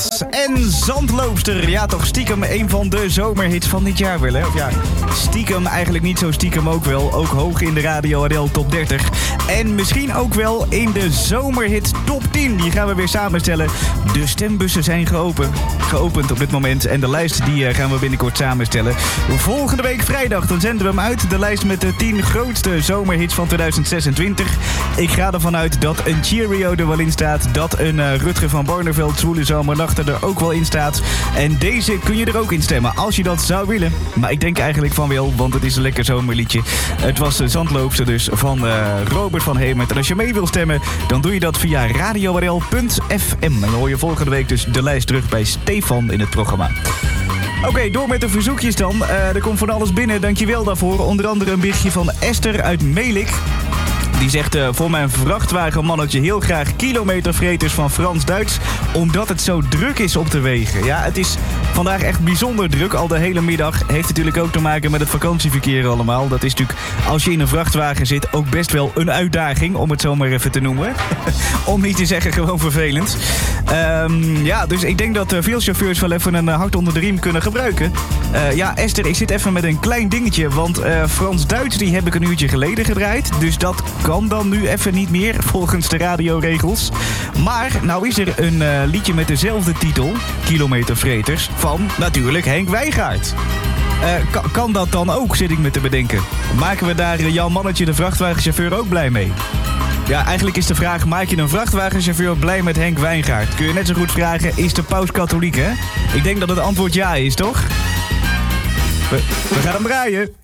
Cat en Zandloopster. Ja, toch stiekem een van de zomerhits van dit jaar wel, hè? Of ja, stiekem eigenlijk niet zo stiekem ook wel. Ook hoog in de Radio RL Top 30. En misschien ook wel in de zomerhit Top 10. Die gaan we weer samenstellen. De stembussen zijn geopend op dit moment. En de lijst die gaan we binnenkort samenstellen. Volgende week vrijdag dan zenden we hem uit. De lijst met de 10 grootste zomerhits van 2026. Ik ga ervan uit dat een Cheerio er wel in staat. Dat een Rutger van Barneveld, Zwoele Zomernachten er ook wel in staat. En deze kun je er ook in stemmen, als je dat zou willen. Maar ik denk eigenlijk van wel, want het is een lekker zomerliedje. Het was Zandloopster dus van Robert van Hemert. En als je mee wil stemmen, dan doe je dat via radiorl.fm. En dan hoor je volgende week dus de lijst terug bij Stefan in het programma. Oké, door met de verzoekjes dan. Er komt van alles binnen, dankjewel daarvoor. Onder andere een berichtje van Esther uit Melik. Die zegt voor mijn vrachtwagenmannetje heel graag kilometervreters van Frans-Duits. Omdat het zo druk is op de wegen. Ja, het is vandaag echt bijzonder druk. Al de hele middag. Heeft natuurlijk ook te maken met het vakantieverkeer allemaal. Dat is natuurlijk, als je in een vrachtwagen zit, ook best wel een uitdaging. Om het zo maar even te noemen. Om niet te zeggen gewoon vervelend. Ja, dus ik denk dat veel chauffeurs wel even een hart onder de riem kunnen gebruiken. Ja, Esther, ik zit even met een klein dingetje. Want Frans-Duits, die heb ik een uurtje geleden gedraaid. Dus dat kan dan nu even niet meer, volgens de radioregels. Maar nou is er een liedje met dezelfde titel, Kilometervreters, van natuurlijk Henk Wijngaard. Kan dat dan ook, zit ik me te bedenken. Maken we daar Jan Mannetje, de vrachtwagenchauffeur, ook blij mee? Ja, eigenlijk is de vraag, maak je een vrachtwagenchauffeur blij met Henk Wijngaard? Kun je net zo goed vragen, is de paus katholiek, hè? Ik denk dat het antwoord ja is, toch? We gaan hem draaien.